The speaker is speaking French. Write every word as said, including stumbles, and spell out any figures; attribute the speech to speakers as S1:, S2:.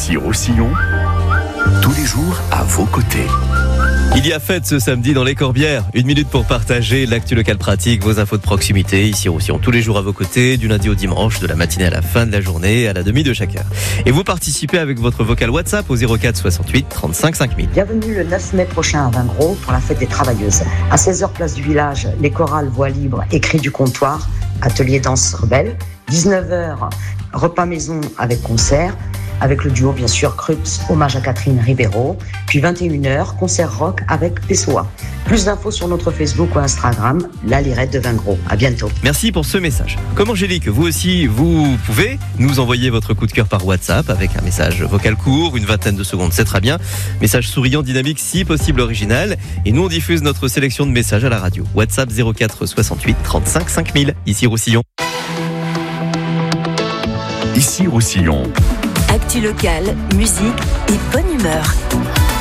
S1: Ici Roussillon, tous les jours à vos côtés.
S2: Il y a fête ce samedi dans les Corbières. Une minute pour partager l'actu locale pratique, vos infos de proximité. Ici Roussillon, tous les jours à vos côtés, du lundi au dimanche, de la matinée à la fin de la journée, à la demi de chaque heure. Et vous participez avec votre vocal WhatsApp au zéro quatre soixante-huit trente-cinq cinq mille.
S3: Bienvenue le neuf mai prochain à Vingros pour la fête des travailleuses. À seize heures, place du village, les chorales voix libre et cris du comptoir, atelier danse rebelle. dix-neuf heures, repas maison avec concert. Avec le duo, bien sûr, Krups, hommage à Catherine Ribeiro. Puis vingt et une heures, concert rock avec Pessoa. Plus d'infos sur notre Facebook ou Instagram, La Lirette de Vingros. À bientôt.
S2: Merci pour ce message. Comme Angélique, vous aussi, vous pouvez nous envoyer votre coup de cœur par WhatsApp avec un message vocal court, une vingtaine de secondes, c'est très bien. Message souriant, dynamique, si possible original. Et nous, on diffuse notre sélection de messages à la radio. WhatsApp zéro quatre soixante-huit trente-cinq cinq mille. Ici Roussillon.
S1: Ici Roussillon.
S4: Actu locale, musique et bonne humeur.